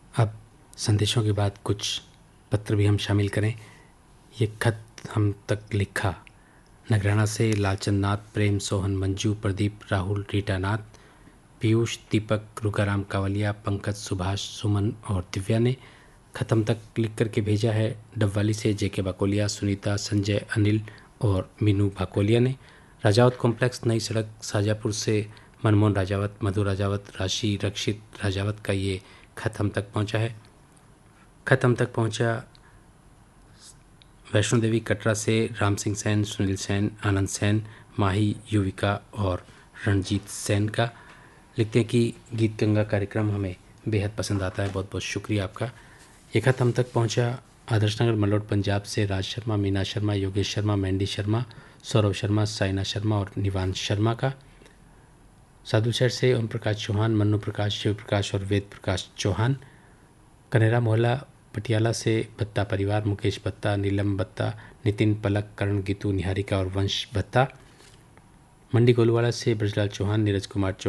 अब संदेशों के बाद कुछ पत्र भी हम शामिल करें। ये खत हम तक लिखा नगराना से लालचंद नाथ, प्रेम, सोहन, मंजू, प्रदीप, राहुल, रीटा नाथ, पीयूष, दीपक, रुकाराम कावलिया, पंकज, सुभाष, सुमन और दिव्या ने खत हम तक लिख करके भेजा है। डबवाली से जेके बाकोलिया, सुनीता, संजय, अनिल और मीनू भाकोलिया ने। राजावत कॉम्प्लेक्स, नई सड़क, शाजापुर से मनमोहन राजावत, मधु राजावत, राशि, रक्षित राजावत का ये खत हम तक पहुंचा है। खत हम तक पहुंचा वैष्णो देवी कटरा से राम सिंह सेन, सुनील सेन, आनंद सेन, माही, युविका और रणजीत सेन का। लिखते हैं कि गीत गंगा कार्यक्रम हमें बेहद पसंद आता है, बहुत बहुत शुक्रिया आपका। एक खत हम तक पहुंचा आदर्श नगर मलोट पंजाब से राज शर्मा, मीना शर्मा, योगेश शर्मा, मैंडी शर्मा, सौरभ शर्मा, साइना शर्मा और निवान शर्मा का। साधु शहर से ओम प्रकाश चौहान, मन्नू प्रकाश, शिव प्रकाश और वेद प्रकाश चौहान। कनेरा मोहल्ला पटियाला से बत्ता परिवार, मुकेश बत्ता, नीलम बत्ता, नितिन, पलक, करण, गीतू, निहारिका और वंश बत्ता। मंडी गोलवाड़ा से ब्रजलाल चौहान, नीरज कुमार चौहान,